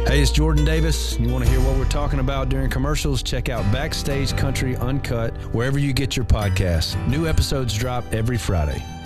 Hey, it's Jordan Davis. You want to hear what we're talking about during commercials? Check out Backstage Country Uncut wherever you get your podcasts. New episodes drop every Friday.